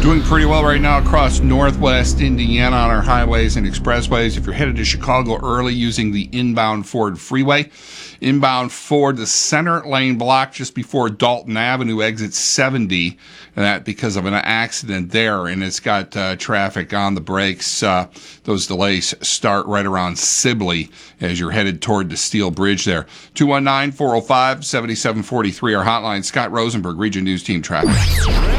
Doing pretty well right now across northwest Indiana on our highways and expressways. If you're headed to Chicago early using the inbound Ford Freeway, inbound Ford, the center lane block just before Dalton Avenue, exit 70. And that because of an accident there, and it's got traffic on the brakes. Those delays start right around Sibley as you're headed toward the Steel Bridge there. 219-405-7743, our hotline. Scott Rosenberg, Region News Team Traffic.